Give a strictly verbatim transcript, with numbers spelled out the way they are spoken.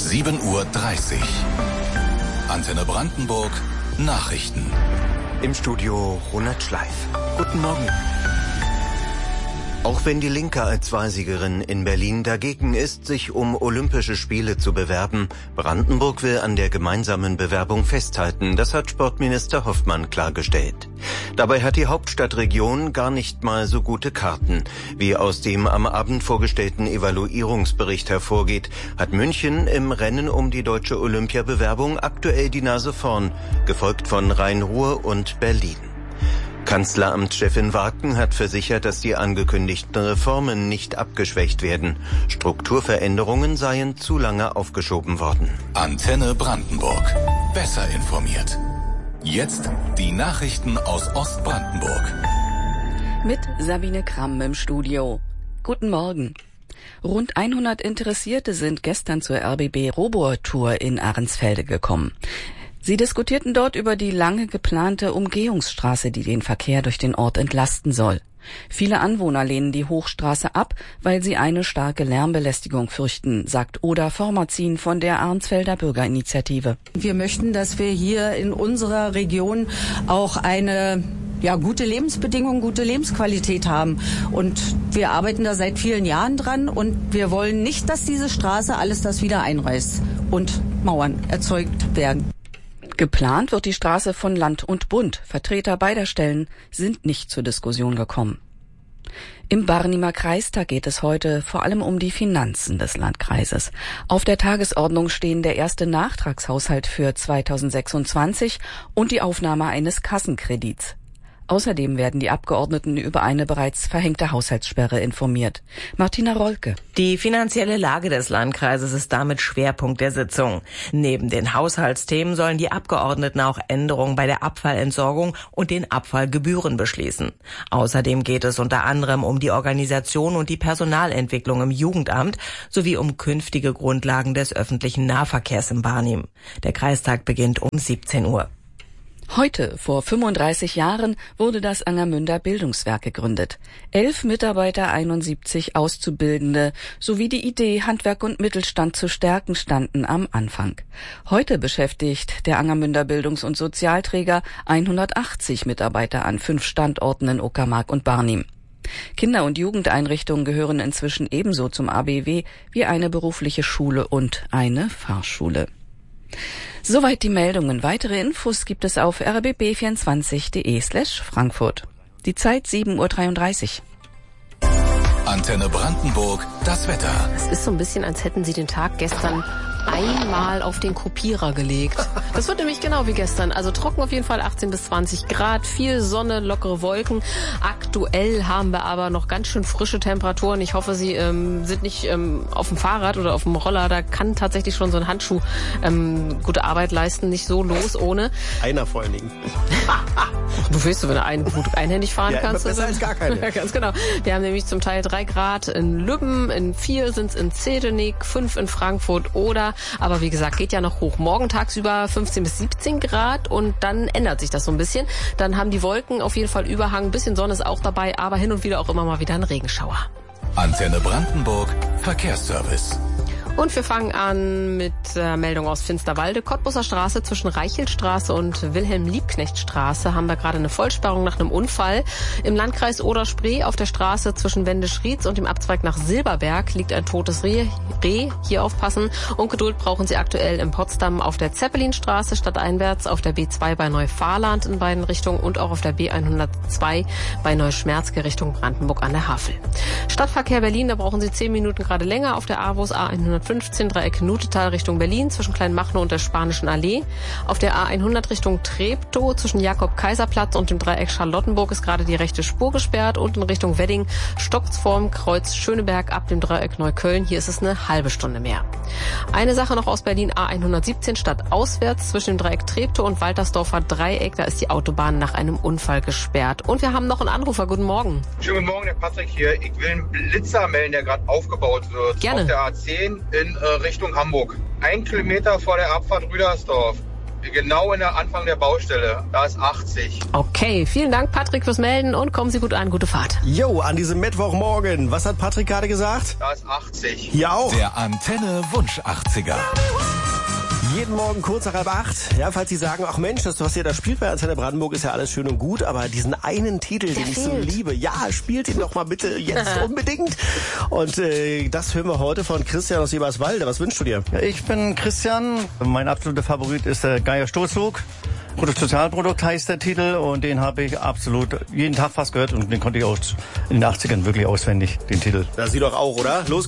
sieben Uhr dreißig. Antenne Brandenburg, Nachrichten. Im Studio Ronald Schleif. Guten Morgen. Auch wenn die Linke als Wahlsiegerin in Berlin dagegen ist, sich um Olympische Spiele zu bewerben, Brandenburg will an der gemeinsamen Bewerbung festhalten. Das hat Sportminister Hoffmann klargestellt. Dabei hat die Hauptstadtregion gar nicht mal so gute Karten. Wie aus dem am Abend vorgestellten Evaluierungsbericht hervorgeht, hat München im Rennen um die deutsche Olympiabewerbung aktuell die Nase vorn, gefolgt von Rhein-Ruhr und Berlin. Kanzleramtschefin Warken hat versichert, dass die angekündigten Reformen nicht abgeschwächt werden. Strukturveränderungen seien zu lange aufgeschoben worden. Antenne Brandenburg. Besser informiert. Jetzt die Nachrichten aus Ostbrandenburg. Mit Sabine Kramm im Studio. Guten Morgen. Rund hundert Interessierte sind gestern zur R B B-Robotour in Ahrensfelde gekommen. Sie diskutierten dort über die lange geplante Umgehungsstraße, die den Verkehr durch den Ort entlasten soll. Viele Anwohner lehnen die Hochstraße ab, weil sie eine starke Lärmbelästigung fürchten, sagt Oda Vormerzin von der Ahrensfelder Bürgerinitiative. Wir möchten, dass wir hier in unserer Region auch eine ja, gute Lebensbedingungen, gute Lebensqualität haben. Und wir arbeiten da seit vielen Jahren dran und wir wollen nicht, dass diese Straße alles das wieder einreißt und Mauern erzeugt werden. Geplant wird die Straße von Land und Bund. Vertreter beider Stellen sind nicht zur Diskussion gekommen. Im Barnimer Kreistag geht es heute vor allem um die Finanzen des Landkreises. Auf der Tagesordnung stehen der erste Nachtragshaushalt für zweitausendsechsundzwanzig und die Aufnahme eines Kassenkredits. Außerdem werden die Abgeordneten über eine bereits verhängte Haushaltssperre informiert. Martina Rolke. Die finanzielle Lage des Landkreises ist damit Schwerpunkt der Sitzung. Neben den Haushaltsthemen sollen die Abgeordneten auch Änderungen bei der Abfallentsorgung und den Abfallgebühren beschließen. Außerdem geht es unter anderem um die Organisation und die Personalentwicklung im Jugendamt sowie um künftige Grundlagen des öffentlichen Nahverkehrs im Barnim. Der Kreistag beginnt um siebzehn Uhr. Heute, vor fünfunddreißig Jahren, wurde das Angermünder Bildungswerk gegründet. Elf Mitarbeiter, einundsiebzig Auszubildende sowie die Idee, Handwerk und Mittelstand zu stärken, standen am Anfang. Heute beschäftigt der Angermünder Bildungs- und Sozialträger hundertachtzig Mitarbeiter an fünf Standorten in Uckermark und Barnim. Kinder- und Jugendeinrichtungen gehören inzwischen ebenso zum A B W wie eine berufliche Schule und eine Fahrschule. Soweit die Meldungen. Weitere Infos gibt es auf r b b vierundzwanzig punkt d e slash Frankfurt. Die Zeit sieben Uhr dreiunddreißig. Antenne Brandenburg, das Wetter. Es ist so ein bisschen, als hätten Sie den Tag gestern einmal auf den Kopierer gelegt. Das wird nämlich genau wie gestern. Also trocken auf jeden Fall, achtzehn bis zwanzig Grad, viel Sonne, lockere Wolken. Aktuell haben wir aber noch ganz schön frische Temperaturen. Ich hoffe, Sie ähm, sind nicht ähm, auf dem Fahrrad oder auf dem Roller. Da kann tatsächlich schon so ein Handschuh ähm, gute Arbeit leisten. Nicht so los ohne. Einer vor allen Dingen. Du willst, wenn du ein, gut einhändig fahren ja, kannst. Besser als gar keine. Ja, ganz genau. Wir haben nämlich zum Teil drei Grad in Lübben, in vier sind es in Zedenik, fünf in Frankfurt oder, aber wie gesagt, geht ja noch hoch. Morgen tagsüber fünfzehn bis siebzehn Grad und dann ändert sich das so ein bisschen. Dann haben die Wolken auf jeden Fall Überhang, ein bisschen Sonne ist auch dabei, aber hin und wieder auch immer mal wieder ein Regenschauer. Antenne Brandenburg, Verkehrsservice. Und wir fangen an mit äh, Meldung aus Finsterwalde. Cottbuser Straße zwischen Reichelstraße und Wilhelm-Liebknecht-Straße haben wir gerade eine Vollsperrung nach einem Unfall. Im Landkreis Oder-Spree auf der Straße zwischen Wendisch-Rietz und dem Abzweig nach Silberberg liegt ein totes Reh. Reh. Hier aufpassen. Und Geduld brauchen Sie aktuell in Potsdam auf der Zeppelinstraße stadteinwärts, auf der B zwei bei Neufahrland in beiden Richtungen und auch auf der B hundertzwei bei Neuschmerzke Richtung Brandenburg an der Havel. Stadtverkehr Berlin, da brauchen Sie zehn Minuten gerade länger auf der AWOS A hundertfünfzehn Dreieck Nutetal Richtung Berlin zwischen Kleinmachnow und der Spanischen Allee. Auf der A hundert Richtung Treptow zwischen Jakob-Kaiser-Platz und dem Dreieck Charlottenburg ist gerade die rechte Spur gesperrt und in Richtung Wedding stockt's vorm Kreuz Schöneberg ab dem Dreieck Neukölln. Hier ist es eine halbe Stunde mehr. Eine Sache noch aus Berlin, A hundertsiebzehn stadtauswärts zwischen dem Dreieck Treptow und Waltersdorfer Dreieck. Da ist die Autobahn nach einem Unfall gesperrt. Und wir haben noch einen Anrufer. Guten Morgen. Schönen guten Morgen, der Patrick hier. Ich will einen Blitzer melden, der gerade aufgebaut wird. Gerne. Auf der A zehn in äh, Richtung Hamburg. Ein Kilometer vor der Abfahrt Rüdersdorf. Genau in der Anfang der Baustelle. Da ist achtzig. Okay, vielen Dank, Patrick, fürs Melden und kommen Sie gut an. Gute Fahrt. Jo, an diesem Mittwochmorgen. Was hat Patrick gerade gesagt? Da ist achtzig. Hier auch. Der Antenne Wunsch achtziger. Jeden Morgen kurz nach halb acht. Ja, falls Sie sagen, ach Mensch, das, was ihr da spielt bei Antenne Brandenburg, ist ja alles schön und gut, aber diesen einen Titel, den ich so liebe, ja, spielt ihn doch mal bitte jetzt unbedingt. Und äh, das hören wir heute von Christian aus Eberswalde. Was wünschst du dir? Ja, ich bin Christian. Mein absoluter Favorit ist der Geier Stoßzug. Produkt-Totalprodukt heißt der Titel und den habe ich absolut jeden Tag fast gehört und den konnte ich auch in den achtzigern wirklich auswendig, den Titel. Das Sie doch auch, oder? Los geht's.